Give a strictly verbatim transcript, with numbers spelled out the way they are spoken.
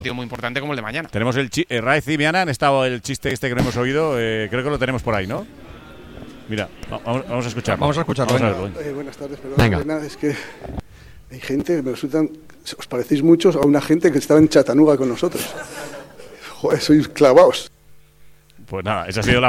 muy importante como el de mañana. Tenemos el chi- eh, Raez y Miana han estado el chiste este que no hemos oído, eh, creo que lo tenemos por ahí, ¿no? Mira, vamos, vamos a escucharlo. Vamos a escucharlo. Vamos a verlo. Eh, buenas tardes, perdón. Venga. Nada, es que hay gente que me resultan, os parecéis muchos a una gente que estaba en Chattanooga con nosotros. Joder, sois clavaos. Pues nada, esa ha sido la